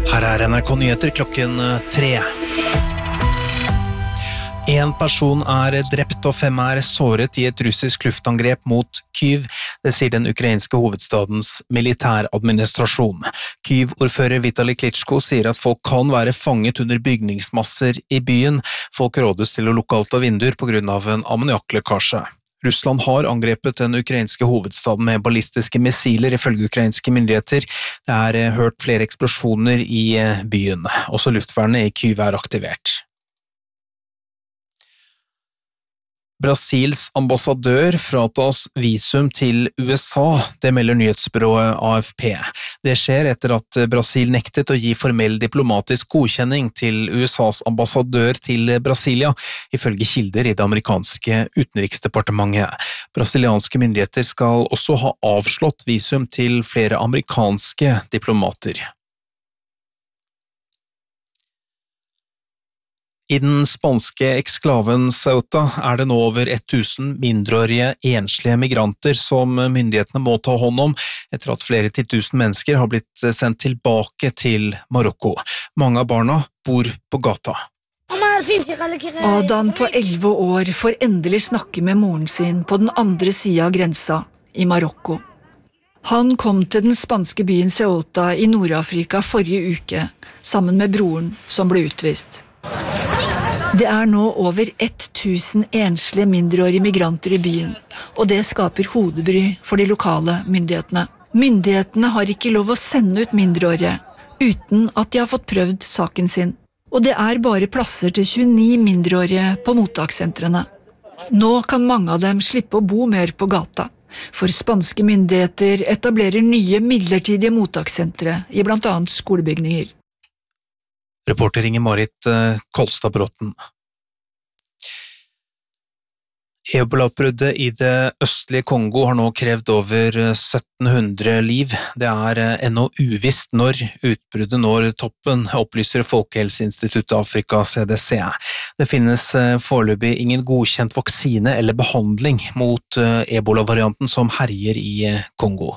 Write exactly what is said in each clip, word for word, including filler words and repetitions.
Her er N R K Nyheter klokken tre. En person er drept og fem er såret i et russisk luftangrep mot Kyiv, det sier den ukrainske hovedstadens militæradministrasjon. Kyiv-ordfører Vitali Klitschko sier at folk kan være fanget under bygningsmasser i byen. Folk rådes til å lukke alt av vinduer på grunn av en ammoniakklekkasje. Russland har angrepet den ukrainske hovedstaden med ballistiske missiler ifølge ukrainske myndigheter. Det er hørt flere eksplosjoner i byen. Også luftvernet i Kyiv er aktivert. Brasils ambassadør fratas visum til U S A, det melder nyhetsbyrået A F P. Det skjer etter at Brasil nektet å gi formell diplomatisk godkjenning til U S A's ambassadør til Brasilia, ifølge kilder i det amerikanske utenriksdepartementet. Brasilianske myndigheter skal også ha avslått visum til flere amerikanske diplomater. I den spanske eksklaven Ceuta er det nå over tusen mindreårige enslige migranter som myndighetene må ta hånd om etter at flere titusen mennesker har blitt sendt tilbake til Marokko. Mange av barna bor på gata. Adam på elleve år får endelig snakke med moren sin på den andre siden av grensa, i Marokko. Han kom til den spanske byen Ceuta i Nord-Afrika forrige uke, sammen med broren som ble utvist. Det er nå over tusen enslige mindreårige migranter i byen, og det skaper hodebry for de lokale myndighetene. Myndighetene har ikke lov å sende ut mindreårige, uten at de har fått prøvd saken sin. Og det er bare plasser til tjueni mindreårige på mottakssentrene. Nå kan mange av dem slippe å bo mer på gata, for spanske myndigheter etablerer nye midlertidige mottakssentre i blant annet skolebygninger. Reporter Inger-Marit Kolstad-Bråten. Ebola-utbruddet i det østlige Kongo har nå krevd over sytten hundre liv. Det er ennå uvisst når utbruddet når toppen, opplyser Folkehelseinstituttet Afrika C D C. Det finnes foreløpig ingen godkjent vaksine eller behandling mot ebola-varianten som herjer i Kongo.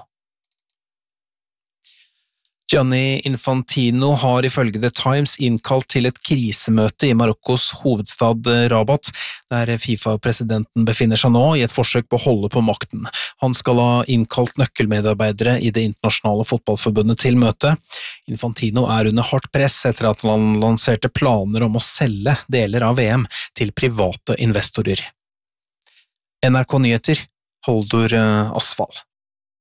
Gianni Infantino har ifølge The Times innkalt til et krisemøte i Marokkos hovedstad Rabat, der FIFA-presidenten befinner seg nå i et forsøk på å holde på makten. Han skal ha innkalt nøkkelmedarbeidere i det internasjonale fotballforbundet til møte. Infantino er under hardt press etter at han lanserte planer om å selge deler av V M til private investorer. N R K Nyheter, Holdur Asfall.